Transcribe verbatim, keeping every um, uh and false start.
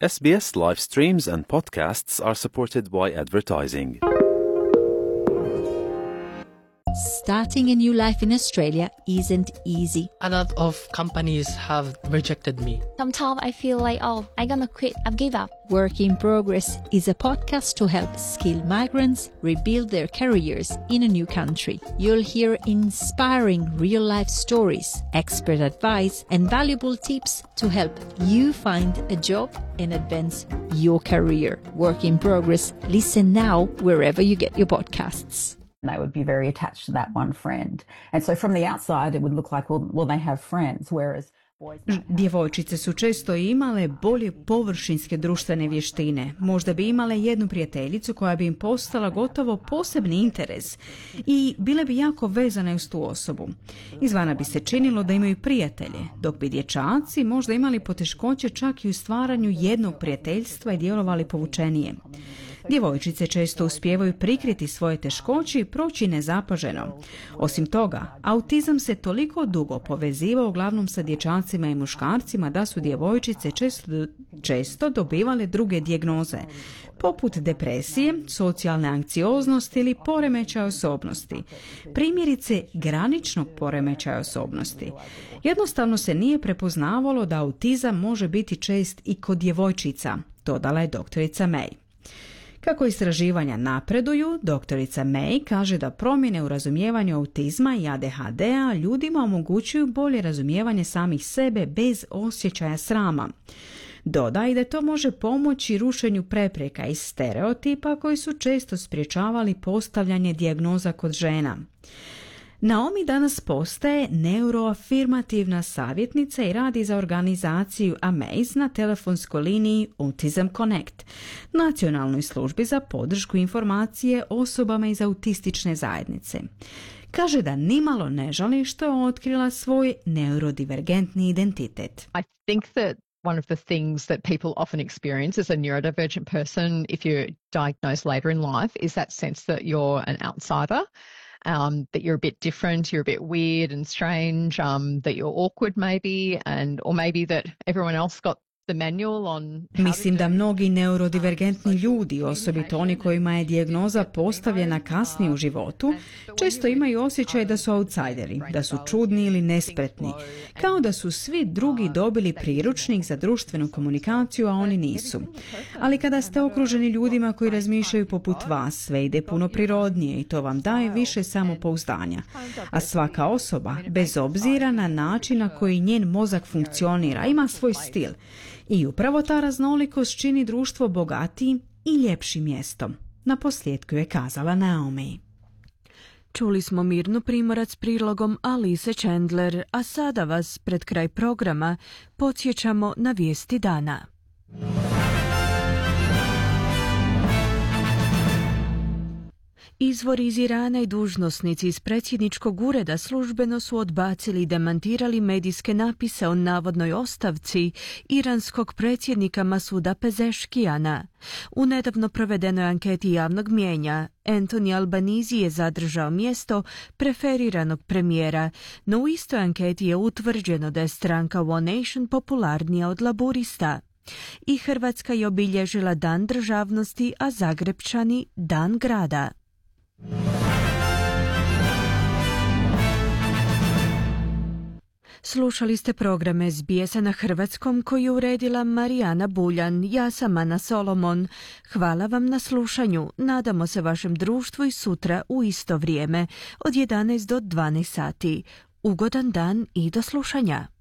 S B S live streams and podcasts are supported by advertising. Starting a new life in Australia isn't easy. A lot of companies have rejected me. Sometimes I feel like, oh, I'm gonna quit, I've give up. Work in Progress is a podcast to help skilled migrants rebuild their careers in a new country. You'll hear inspiring real-life stories, expert advice, and valuable tips to help you find a job and advance your career. Work in Progress. Listen now wherever you get your podcasts. They would be very attached to that one friend. And so from the outside, it would look like, well, well they have friends, whereas boys... Djevojčice su često imale bolje površinske društvene vještine. Možda bi imale jednu prijateljicu koja bi im postala gotovo posebni interes i bile bi jako vezane uz tu osobu. Izvana bi se činilo da imaju prijatelje, dok bi dječaci možda imali poteškoće čak i u stvaranju jednog prijateljstva i djelovali povučenije. Djevojčice često uspijevaju prikriti svoje teškoće i proći nezapaženo. Osim toga, autizam se toliko dugo povezivao uglavnom sa dječacima i muškarcima da su djevojčice često, često dobivale druge dijagnoze, poput depresije, socijalne anksioznosti ili poremećaja osobnosti. Primjerice graničnog poremećaja osobnosti. Jednostavno se nije prepoznavalo da autizam može biti čest i kod djevojčica, dodala je doktorica May. Kako istraživanja napreduju, doktorica May kaže da promjene u razumijevanju autizma i A D H D-a ljudima omogućuju bolje razumijevanje samih sebe bez osjećaja srama. Doda i da to može pomoći rušenju prepreka i stereotipa koji su često sprječavali postavljanje dijagnoza kod žena. Naomi danas postaje neuroafirmativna savjetnica i radi za organizaciju Amaze na telefonskoj liniji Autism Connect, nacionalnoj službi za podršku informacije osobama iz autistične zajednice. Kaže da nimalo ne žali što je otkrila svoj neurodivergentni identitet. I think that one of the things that people often experience as a neurodivergent person if you're diagnosed later in life is that sense that you're an outsider. Um, that you're a bit different, you're a bit weird and strange, um, that you're awkward maybe, and or maybe that everyone else got the manual on... Mislim da mnogi neurodivergentni ljudi, osobito oni kojima je dijagnoza postavljena kasnije u životu, često imaju osjećaj da su outsideri, da su čudni ili nespretni, kao da su svi drugi dobili priručnik za društvenu komunikaciju, a oni nisu. Ali kada ste okruženi ljudima koji razmišljaju poput vas, sve ide puno prirodnije i to vam daje više samopouzdanja. A svaka osoba, bez obzira na način na koji njen mozak funkcionira, ima svoj stil. I upravo ta raznolikost čini društvo bogatijim i ljepšim mjestom. Na posljedku je kazala Naomi. Čuli smo Mirnu Primorac s prilogom Alice Chandler, a sada vas pred kraj programa podsjećamo na vijesti dana. Izvori iz Irana i dužnosnici iz predsjedničkog ureda službeno su odbacili i demantirali medijske napise o navodnoj ostavci iranskog predsjednika Masuda Pezeškijana. U nedavno provedenoj anketi javnog mijenja, Anthony Albanese je zadržao mjesto preferiranog premijera, no u istoj anketi je utvrđeno da je stranka One Nation popularnija od Laburista. I Hrvatska je obilježila Dan državnosti, a Zagrebčani Dan grada. Slušali ste program S B S-a na hrvatskom koji je uredila Marijana Buljan. Ja sam Ana Solomon. Hvala vam na slušanju. Nadamo se vašem društvu i sutra u isto vrijeme od jedanaest do dvanaest sati. Ugodan dan i do slušanja.